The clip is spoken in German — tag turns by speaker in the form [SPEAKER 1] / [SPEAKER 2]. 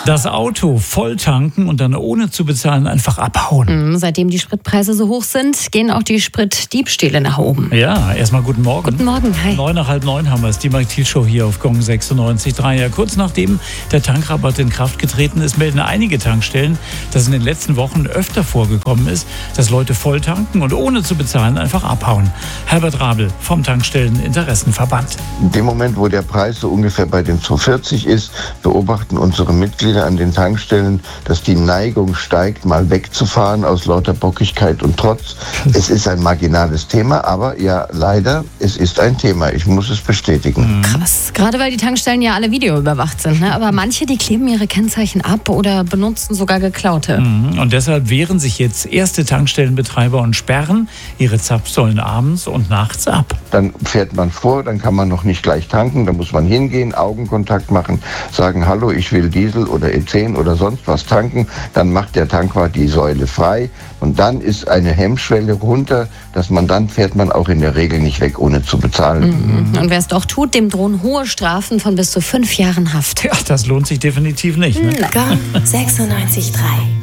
[SPEAKER 1] Das Auto voll tanken und dann ohne zu bezahlen einfach abhauen.
[SPEAKER 2] Seitdem die Spritpreise so hoch sind, gehen auch die Spritdiebstähle nach oben.
[SPEAKER 1] Ja, erstmal guten Morgen.
[SPEAKER 2] Guten Morgen, hi.
[SPEAKER 1] 9 nach halb 9 haben wir es, die Mike Thiel Show hier auf Gong 96.3. Ja, kurz nachdem der Tankrabatt in Kraft getreten ist, melden einige Tankstellen, dass in den letzten Wochen öfter vorgekommen ist, dass Leute voll tanken und ohne zu bezahlen einfach abhauen. Herbert Rabel vom Tankstelleninteressenverband.
[SPEAKER 3] In dem Moment, wo der Preis so ungefähr bei den 2,40 ist, beobachten unsere Mitglieder an den Tankstellen, dass die Neigung steigt, mal wegzufahren aus lauter Bockigkeit und Trotz. Es ist ein marginales Thema, aber ja, leider, es ist ein Thema. Ich muss es bestätigen.
[SPEAKER 2] Krass. Gerade weil die Tankstellen ja alle videoüberwacht sind. Ne? Aber manche, die kleben ihre Kennzeichen ab oder benutzen sogar geklaute.
[SPEAKER 1] Und deshalb wehren sich jetzt erste Tankstellenbetreiber und sperren ihre Zapfsäulen abends und nachts ab.
[SPEAKER 3] Dann fährt man vor, dann kann man noch nicht gleich tanken, dann muss man hingehen, Augenkontakt machen, sagen, hallo, ich will Diesel oder E10 oder sonst was tanken. Dann macht der Tankwart die Säule frei und dann ist eine Hemmschwelle runter, dass dann fährt man auch in der Regel nicht weg, ohne zu bezahlen.
[SPEAKER 2] Und wer es doch tut, dem drohen hohe Strafen von bis zu 5 Jahren Haft.
[SPEAKER 1] Ja, das lohnt sich definitiv nicht. Ne?
[SPEAKER 4] Gong 96.3